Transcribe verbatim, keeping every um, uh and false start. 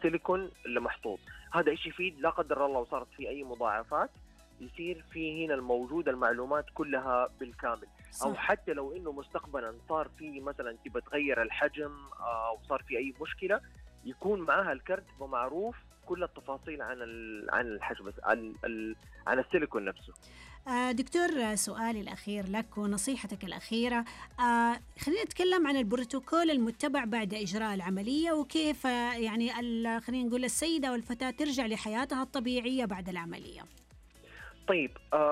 السيليكون اللي محطوط. هذا إيش يفيد؟ لا قدر الله وصارت في أي مضاعفات يصير في هنا الموجود المعلومات كلها بالكامل. صح. أو حتى لو إنه مستقبلا صار في مثلا تبى تغير الحجم أو صار في أي مشكلة، يكون معها الكرت ومعروف كل التفاصيل عن عن الحجم، عن عن السيليكون نفسه. آه دكتور، سؤالي الأخير لك ونصيحتك الأخيرة. آه خلينا نتكلم عن البروتوكول المتبع بعد إجراء العملية، وكيف آه يعني خلينا نقول السيدة والفتاة ترجع لحياتها الطبيعية بعد العملية. طيب آه